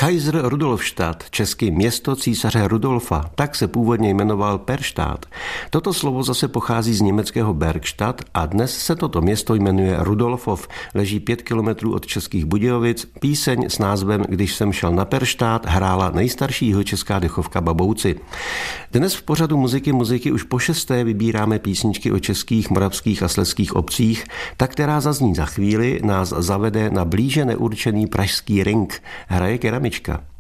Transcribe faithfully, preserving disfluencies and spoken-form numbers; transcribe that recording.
Kaiser Rudolfstadt, česky město císaře Rudolfa, tak se původně jmenoval Perštát. Toto slovo zase pochází z německého Bergstadt a dnes se toto město jmenuje Rudolfov. Leží pět kilometrů od Českých Budějovic. Píseň s názvem Když jsem šel na Perštát hrála nejstarší jihočeská dechovka Babouci. Dnes v pořadu muziky muziky už po šesté vybíráme písničky o českých, moravských a slezských obcích. Ta, která zazní za chvíli, nás zavede na blíže neurčený pražský ring. Hraje keramička.